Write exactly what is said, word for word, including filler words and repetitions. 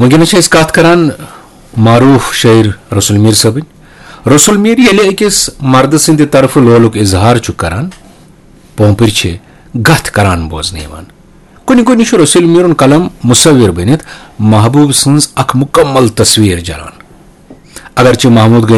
वनकस कत करान मारूफ शायर रसुल मीर सबन। रसुल मीर ये अकिस मर्द सद तरफ लोलुक इजहार करान पोंपर गथ करान बोजन कुन कुन रसुल मीर कलम मुसविर बनित महबूब सज अख मुकम्मल तस्वीर जरान। अगरचे महमूद